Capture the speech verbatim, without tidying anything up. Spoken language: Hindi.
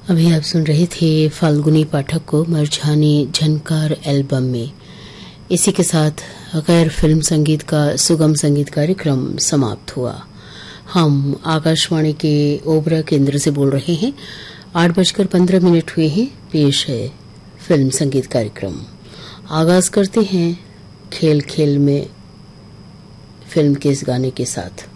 अभी आप सुन रहे थे फाल्गुनी पाठक को मरझानी झनकार एल्बम में। इसी के साथ गैर फिल्म संगीत का सुगम संगीत कार्यक्रम समाप्त हुआ। हम आकाशवाणी के ओबरा केंद्र से बोल रहे हैं। आठ बजकर पंद्रह मिनट हुए हैं। पेश है फिल्म संगीत कार्यक्रम। आगाज करते हैं खेल खेल में फिल्म के इस गाने के साथ।